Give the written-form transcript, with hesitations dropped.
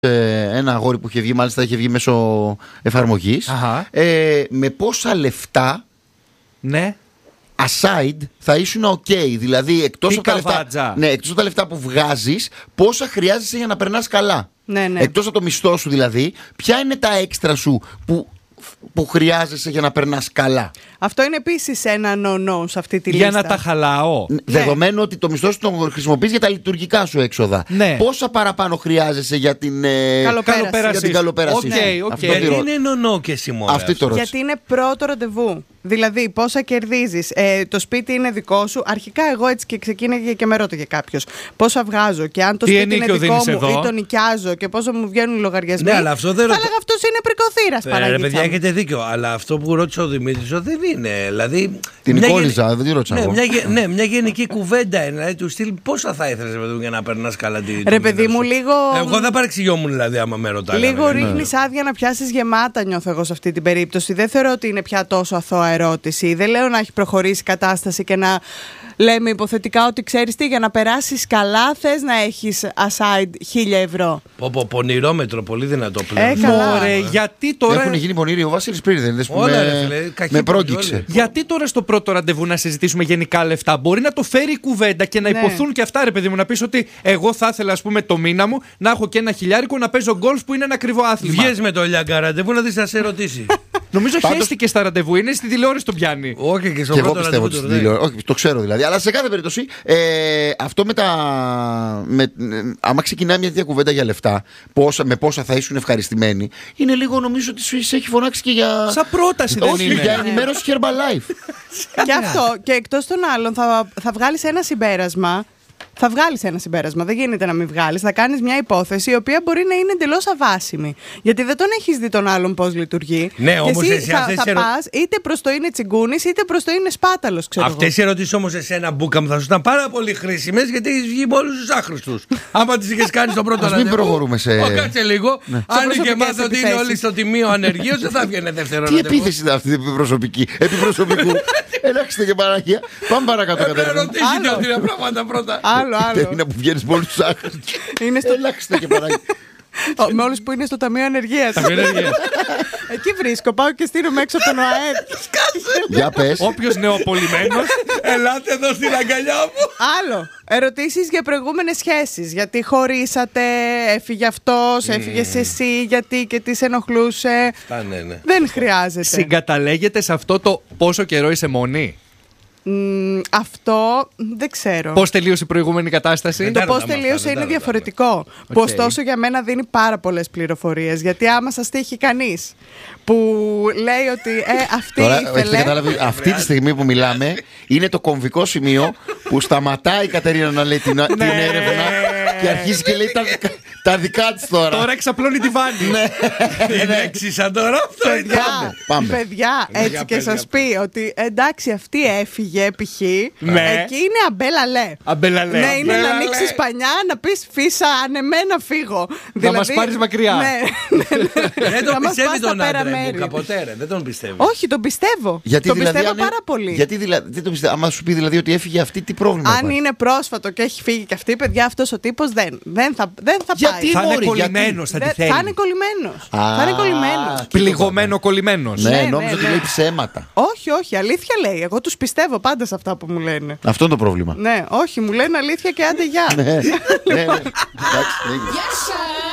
ένα αγόρι που είχε βγει, μάλιστα είχε βγει μέσω εφαρμογής, με πόσα λεφτά, ναι, aside θα ήσουν ok. Δηλαδή εκτός από τα λεφτά που βγάζεις, πόσα χρειάζεσαι για να περνάς καλά. Ναι. Εκτός από το μισθό σου δηλαδή, ποια είναι τα έξτρα σου που χρειάζεσαι για να περνάς καλά. Αυτό είναι επίσης ένα no-no σε αυτή τη λίστα. Για να τα χαλάω. Δεδομένου ότι το μισθό σου τον χρησιμοποιείς για τα λειτουργικά σου έξοδα. Ναι. Πόσα παραπάνω χρειάζεσαι για την καλοπέραση. Γιατί είναι no-no και Σιμώνα. Γιατί είναι πρώτο ραντεβού. Δηλαδή, πόσα κερδίζεις, το σπίτι είναι δικό σου. Αρχικά, εγώ έτσι και ξεκίνηγε και με ρώτηκε κάποιος πόσα βγάζω και αν το σπίτι είναι δικό μου ή το νοικιάζω και πόσο μου βγαίνουν οι λογαριασμοί. Ναι, αλλά αυτό δεν θα έλεγα αυτός είναι πρικοθύρας παραγγελία. Παιδιά, έχετε δίκιο. Αλλά αυτό που ρώτησε ο Δημήτρης δεν είναι. Δηλαδή, την Νικόλιζα, δεν τη ρώτησα εγώ. Ναι, μια γενική κουβέντα είναι. Δηλαδή, του στυλ πόσα θα ήθελες για να περνάς καλά τη. Ρε παιδί μου, λίγο. Εγώ δεν παρεξηγιόμουν δηλαδή, άμα με ρωτάει. Λίγο ρίχνεις άδεια να πιάσεις γεμάτα, νιώθω εγώ σε αυτή την περίπτωση. Δεν θεωρώ ότι είναι πια τόσο αθώα ερώτηση. Δεν λέω να έχει προχωρήσει η κατάσταση και να λέμε υποθετικά ότι ξέρεις τι, για να περάσεις καλά θες να έχεις aside 1.000 ευρώ. Πονηρόμετρο, πολύ δυνατό πλέον. Μωρέ, γιατί τώρα. Έχουν γίνει πονηροί, ο Βασίλης πριν δεν με πρόγγιξε. Γιατί τώρα στο πρώτο ραντεβού να συζητήσουμε γενικά λεφτά? Μπορεί να το φέρει η κουβέντα και να υποθούν και αυτά, ρε παιδί μου, να πεις ότι εγώ θα ήθελα, ας πούμε, το μήνα μου να έχω και ένα χιλιάρικο να παίζω γκολφ που είναι ένα ακριβό άθλημα. Βγες με το Λιάγκα ραντεβού να δεις να σε ρωτήσει. Νομίζω χέστηκε στα ραντεβού, είναι στη τηλεόραση το πιάνει. Όχι και στο πρώτο ραντεβού. Όχι, το ξέρω δηλαδή. Αλλά σε κάθε περίπτωση, αυτό με τα. Άμα ξεκινάει μια τέτοια κουβέντα για λεφτά, με πόσα θα ήσουν ευχαριστημένοι, είναι λίγο νομίζω ότι σου έχει φωνάξει και για. Σαν πρόταση δεν είναι. Για ενημέρωση Herbalife. Και αυτό. Και εκτός των άλλων, θα βγάλεις ένα συμπέρασμα. Θα βγάλεις ένα συμπέρασμα, δεν γίνεται να μην βγάλεις. Θα κάνεις μια υπόθεση η οποία μπορεί να είναι εντελώς αβάσιμη. Γιατί δεν τον έχεις δει τον άλλον πώς λειτουργεί. Ναι, και όμως εσύ θα πας είτε προς το είναι τσιγκούνης είτε προς το είναι σπάταλος. Αυτές οι ερωτήσεις όμως εσένα, Μπούκα μου, θα σου ήταν πάρα πολύ χρήσιμες γιατί έχεις βγει με όλους τους άχρηστους. Άμα τις είχες κάνει στο πρώτο ραντεβού. Μην προχωρούμε σε. Κάτσε λίγο. Αν είχε μάθει ότι είναι όλοι στο τιμίο ανεργίας, δεν θα βγαίνει δεύτερο ραντεβού. Τι επίθεση είναι αυτή επιπροσωπικού. Ελάχιστα και Παναγία. Πάμε παρακάτω, Κατερίνα. Να ρωτήσει δύο-τρία πράγματα πρώτα. Άλλο. Είναι που βγαίνεις με όλους τους άχρηστους. Είναι στο ελάχιστα και Παναγία. Με όλους που είναι στο Ταμείο Ανεργίας. Εκεί βρίσκω, πάω και στείλω έξω από τον ΟΑΕΔ. Για πες. Όποιος νεοπολιμένος, ελάτε εδώ στην αγκαλιά μου. Άλλο. Ερωτήσεις για προηγούμενες σχέσεις. Γιατί χωρίσατε, έφυγε αυτός, έφυγες εσύ, γιατί και τι σε ενοχλούσε. Ναι. Δεν χρειάζεται. Συγκαταλέγεται σε αυτό το πόσο καιρό είσαι μόνη? Αυτό δεν ξέρω. Πώς τελείωσε η προηγούμενη κατάσταση? Το πώς τελείωσε είναι διαφορετικό. Που ωστόσο για μένα δίνει πάρα πολλές πληροφορίες. Γιατί άμα σας τύχει κανείς που λέει ότι αυτή ήθελε. Αυτή τη στιγμή που μιλάμε είναι το κομβικό σημείο που σταματάει η Κατερίνα να λέει την έρευνα και αρχίζει και λέει τα δικά της τώρα. Τώρα εξαπλώνει τη βάνη. Είναι έξισα τώρα αυτό. Παιδιά, έτσι και σας πει ότι εντάξει αυτή έφυγε π.χ. Εκεί είναι αμπέλα λέ. Ναι, είναι να ανοίξεις πανιά, να πεις φύσα ανεμένα φύγω. Να μας πάρεις μακριά. Δεν τον πιστεύει τον άντρα μου ποτέ, δεν τον πιστεύει. Όχι, τον πιστεύω. Τον πιστεύω πάρα πολύ. Γιατί δεν τον πιστεύω? Άμα σου πει δηλαδή ότι έφυγε αυτή, τι πρόβλημα αν υπάρχει? είναι πρόσφατο και έχει φύγει και αυτή, παιδιά, αυτός ο τύπος δεν θα πάει. Θα είναι κολλημένος, θα τη θέλει. Θα είναι κολλημένος. Πληγωμένο κολλημένος. Ναι, νόμιζα ότι λέει ψέματα. Όχι, αλήθεια λέει. Εγώ τους πιστεύω πάντα σε αυτά που μου λένε. Αυτό είναι το πρόβλημα. Ναι, όχι, μου λένε αλήθεια και άντε γεια. Ναι.